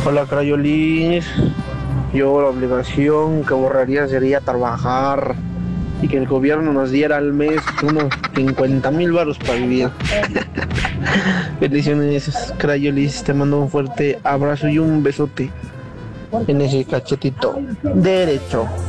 Hola Crayolis, yo la obligación que borraría sería trabajar y que el gobierno nos diera al mes unos 50,000 varos para vivir. Bendiciones Crayolis, te mando un fuerte abrazo y un besote en ese cachetito derecho.